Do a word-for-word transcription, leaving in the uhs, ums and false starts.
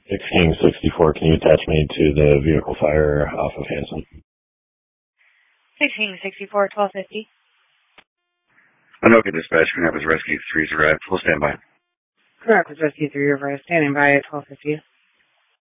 sixteen sixty-four, can you attach me to the vehicle fire off of Hanson? sixteen sixty-four, twelve fifty. Anoka Dispatch, can have his Rescue threes arrived. We'll stand by. Correct, with Rescue three arrived, standing by at twelve fifty.